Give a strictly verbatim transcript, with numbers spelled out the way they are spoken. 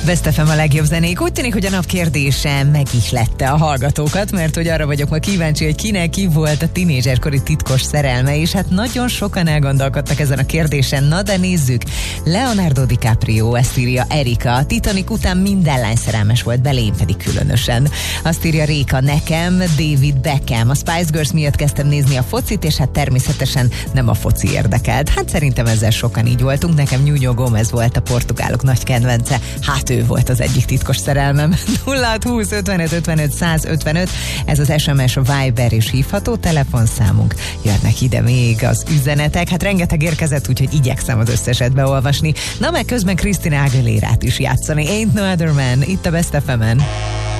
Best ef em a legjobb zenék. Úgy tűnik, hogy a nap kérdése megihlette a hallgatókat, mert hogy arra vagyok ma kíváncsi, hogy kinek ki volt a tinédzserkori titkos szerelme, és hát nagyon sokan elgondolkodtak ezen a kérdésen. Na de nézzük. Leonardo DiCaprio, ezt írja Erika. A Titanic után minden lány szerelmes volt, belém pedig különösen. Azt írja Réka, nekem David Beckham. A Spice Girls miatt kezdtem nézni a focit, és hát természetesen nem a foci érdekelt. Hát szerintem ezzel sokan így voltunk. Nekem Nuno Gomes volt a portugálok nagy kedvence. Hát ő volt az egyik titkos szerelmem. nulla hat húsz ötvenöt ötvenöt száz ötvenöt, ez az es em es, a Viber és hívható telefonszámunk. Jönnek ide még az üzenetek, hát rengeteg érkezett, úgyhogy igyekszem az összeset beolvasni. Na meg közben Christina Aguilérát is játszani. Ain't No Other Man, itt a Best ef emen.